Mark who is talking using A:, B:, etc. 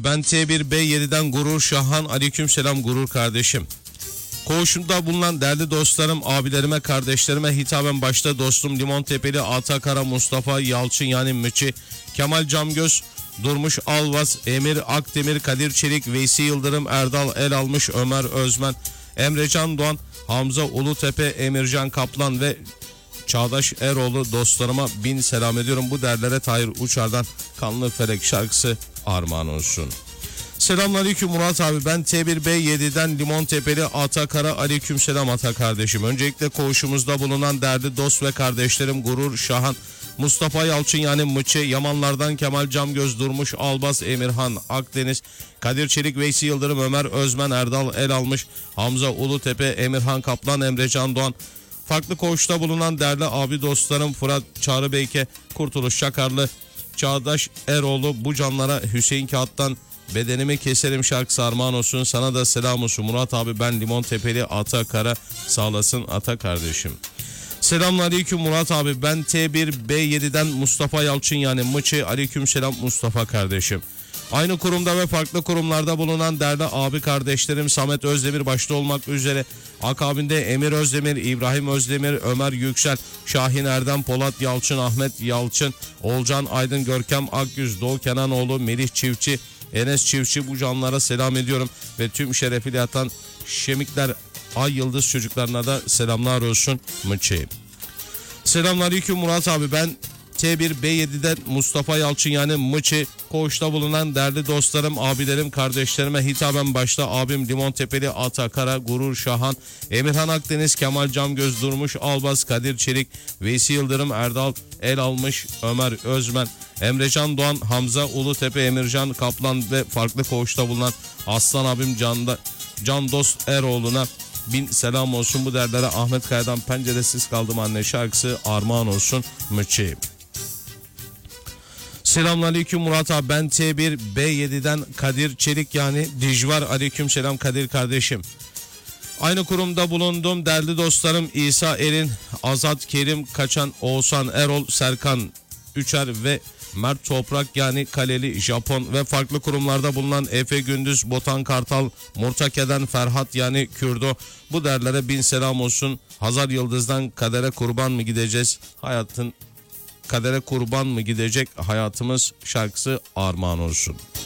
A: Ben T1B7'den Gurur Şahan, aleykümselam Gurur kardeşim. Koğuşumda bulunan değerli dostlarım, abilerime, kardeşlerime hitaben başta dostum Limon Tepeli, Atakara, Mustafa Yalçın yani Müçi, Kemal Camgöz, Durmuş Alvaz, Emir Akdemir, Kadir Çelik, Veysi Yıldırım, Erdal Elalmış, Ömer Özmen, Emrecan Doğan, Hamza Ulutepe, Emircan Kaplan ve Çağdaş Eroğlu dostlarıma bin selam ediyorum. Bu derlere Tahir Uçar'dan Kanlı Felek şarkısı armağan olsun. Selamünaleyküm Murat abi, ben T1B7'den Limon Tepeli Atakara, aleykümselam Ata kardeşim. Öncelikle koğuşumuzda bulunan değerli dost ve kardeşlerim Gurur Şahan, Mustafa Yalçın yani Mıçı, Yamanlardan Kemal Camgöz, Durmuş Albaz, Emirhan Akdeniz, Kadir Çelik, Veysi Yıldırım, Ömer Özmen, Erdal Elalmış, Hamza Ulutepe, Emirhan Kaplan, Emrecan Doğan, farklı koğuşta bulunan değerli abi dostlarım Fırat Çağrı Beyke, Kurtuluş Çakarlı, Çağdaş Eroğlu, bu canlara Hüseyin Kağıt'tan bedenimi keserim şarkısı armağan olsun. Sana da selam olsun Murat abi, ben Limon Tepeli Atakara, sağlasın Ata kardeşim. Selamünaleyküm Murat abi, ben T1B7'den Mustafa Yalçın yani Mıçı, aleykümselam Mustafa kardeşim. Aynı kurumda ve farklı kurumlarda bulunan değerli abi kardeşlerim Samet Özdemir başta olmak üzere akabinde Emir Özdemir, İbrahim Özdemir, Ömer Yüksel, Şahin Erdem, Polat Yalçın, Ahmet Yalçın, Olcan Aydın, Görkem Akgüz, Doğu Kenanoğlu, Melih Çiftçi, Enes Çiftçi, bu canlara selam ediyorum ve tüm şerefiyle yatan Şemikler Ay Yıldız çocuklarına da selamlar olsun Mıçı. Selamünaleyküm Murat abi, ben T1B7'den Mustafa Yalçın yani Mıçı, koğuşta bulunan değerli dostlarım, abilerim, kardeşlerime hitaben başta abim Limon Tepeli Atakara, Gurur Şahan, Emirhan Akdeniz, Kemal Camgöz, Durmuş Albaz, Kadir Çelik, Veysi Yıldırım, Erdal Elalmış, Ömer Özmen, Emrecan Doğan, Hamza Ulutepe, Emircan Kaplan ve farklı koğuşta bulunan Aslan abim Can Dost Eroğlu'na bin selam olsun. Bu derlere Ahmet Kaya'dan Penceresiz Kaldım Anne şarkısı armağan olsun Mıçı. Selamünaleyküm Murat abi, ben T1B7'den Kadir Çelik yani Dijvar, aleykümselam Kadir kardeşim. Aynı kurumda bulunduğum değerli dostlarım İsa Erin, Azat Kerim Kaçan, Oğuzhan Erol, Serkan Üçer ve Mert Toprak yani Kaleli Japon ve farklı kurumlarda bulunan Efe Gündüz, Botan Kartal, Murtake'den Ferhat yani Kürdo, bu derlere bin selam olsun. Hazar Yıldız'dan Kadere Kurban mı gideceğiz hayatın, kadere kurban mı gidecek hayatımız şarkısı armağan olsun.